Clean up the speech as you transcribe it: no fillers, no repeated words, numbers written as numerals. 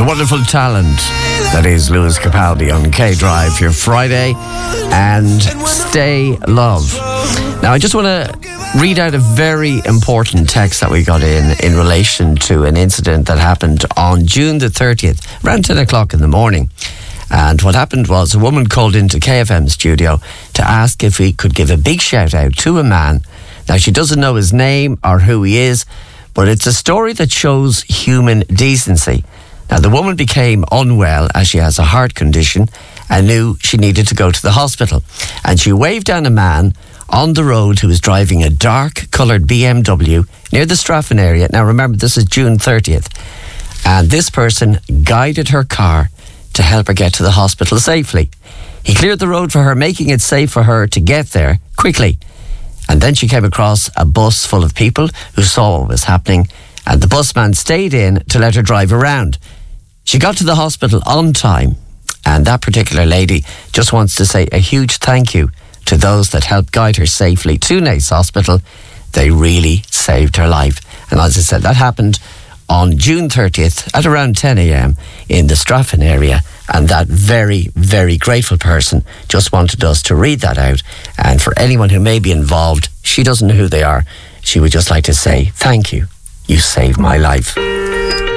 the wonderful talent that is Lewis Capaldi on K-Drive for your Friday, and Stay Love. Now, I just want to read out a very important text that we got in relation to an incident that happened on June the 30th, around 10 o'clock in the morning. And what happened was a woman called into KFM studio to ask if we could give a big shout out to a man. Now, she doesn't know his name or who he is, but it's a story that shows human decency. Now, the woman became unwell as she has a heart condition and knew she needed to go to the hospital. And she waved down a man on the road who was driving a dark-coloured BMW near the Straffan area. Now, remember, this is June 30th. And this person guided her car to help her get to the hospital safely. He cleared the road for her, making it safe for her to get there quickly. And then she came across a bus full of people who saw what was happening, and the busman stayed in to let her drive around. She got to the hospital on time, and that particular lady just wants to say a huge thank you to those that helped guide her safely to Naas Hospital. They really saved her life. And as I said, that happened on June 30th at around 10 a.m. in the Straffan area, and that very, very grateful person just wanted us to read that out. And for anyone who may be involved, she doesn't know who they are, she would just like to say thank you. You saved my life.